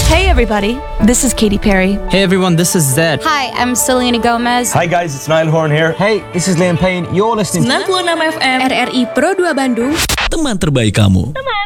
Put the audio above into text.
Hey everybody, this is Katy Perry. Hey everyone, this is Zed. Hi, I'm Selena Gomez. Hi guys, it's Niall Horn here. Hey, this is Liam Payne. You're listening to 96 FM RRI Pro 2 Bandung. Teman terbaik kamu.